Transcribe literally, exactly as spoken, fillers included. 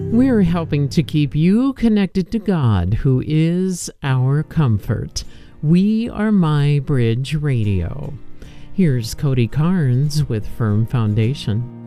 We're helping to keep you connected to God, who is our comfort. We are My Bridge Radio. Here's Cody Carnes with Firm Foundation.